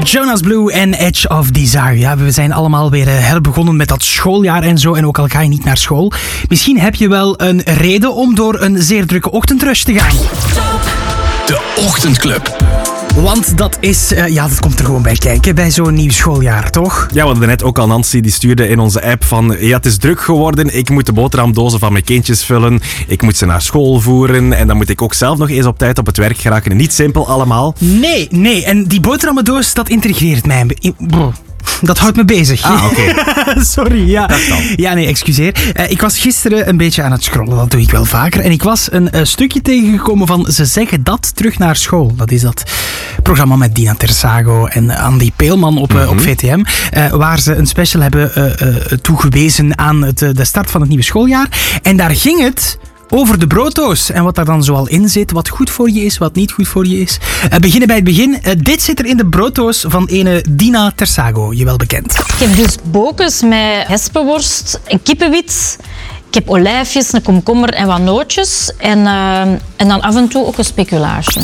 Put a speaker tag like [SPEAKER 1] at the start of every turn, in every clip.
[SPEAKER 1] Jonas Blue en Edge of Desire. Ja, we zijn allemaal weer herbegonnen met dat schooljaar en zo. En ook al ga je niet naar school. Misschien heb je wel een reden om door een zeer drukke ochtendrush te gaan.
[SPEAKER 2] De Ochtendclub.
[SPEAKER 1] Want dat is, dat komt er gewoon bij kijken bij zo'n nieuw schooljaar, toch?
[SPEAKER 3] Ja, we hadden net ook al Nancy, die stuurde in onze app van... Ja, het is druk geworden, ik moet de boterhamdozen van mijn kindjes vullen. Ik moet ze naar school voeren. En dan moet ik ook zelf nog eens op tijd op het werk geraken. Niet simpel allemaal.
[SPEAKER 1] Nee. En die boterhammendoos, dat intrigeert mij. Dat houdt me bezig.
[SPEAKER 3] Ah, oké.
[SPEAKER 1] Sorry, ja.
[SPEAKER 3] Dat dan.
[SPEAKER 1] Ja, nee, excuseer. Ik was gisteren een beetje aan het scrollen, dat doe ik wel vaker. En ik was een stukje tegengekomen van Ze zeggen dat terug naar school. Dat is dat programma met Dina Tersago en Andy Peelman op VTM. Waar ze een special hebben toegewezen aan de start van het nieuwe schooljaar. En daar ging het over de brooddoos en wat daar dan zoal in zit. Wat goed voor je is, wat niet goed voor je is. Beginnen bij het begin. Dit zit er in de brooddoos van ene Dina Tersago, je wel bekend.
[SPEAKER 4] Ik heb dus bokens met hespenworst, een kippenwit. Ik heb olijfjes, een komkommer en wat nootjes. En dan af en toe ook een speculaasje.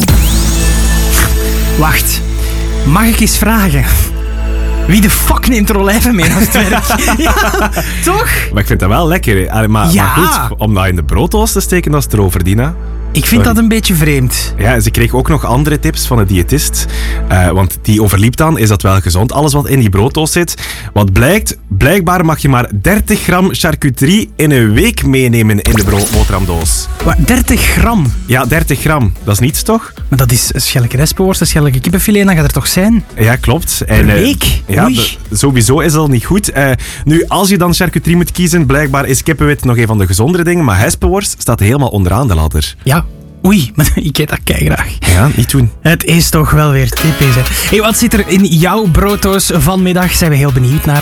[SPEAKER 1] Wacht, mag ik eens vragen? Wie de fuck neemt er olijven mee naar het werk? Ja, toch?
[SPEAKER 3] Maar ik vind dat wel lekker. Maar goed, om dat in de brooddoos te steken, dat is erover, Dina.
[SPEAKER 1] Ik vind dat een beetje vreemd.
[SPEAKER 3] Ja, en ze kreeg ook nog andere tips van de diëtist. Want die overliep dan, is dat wel gezond? Alles wat in die brooddoos zit. Wat blijkbaar mag je maar 30 gram charcuterie in een week meenemen in de boterhamdoos.
[SPEAKER 1] Wat, 30 gram?
[SPEAKER 3] Ja, 30 gram. Dat is niets, toch?
[SPEAKER 1] Maar dat is schelke respenworst, dat is schelke kippenfilet, dan gaat er toch zijn?
[SPEAKER 3] Ja, klopt.
[SPEAKER 1] Een week?
[SPEAKER 3] Ja, sowieso is dat niet goed. Nu, als je dan charcuterie moet kiezen, blijkbaar is kippenwit nog een van de gezondere dingen, maar hespenworst staat helemaal onderaan de ladder.
[SPEAKER 1] Ja. Oei, maar ik eet dat keigraag.
[SPEAKER 3] Ja, niet doen.
[SPEAKER 1] Het is toch wel weer typisch, hè. Hey, wat zit er in jouw brooddoos vanmiddag? Zijn we heel benieuwd naar.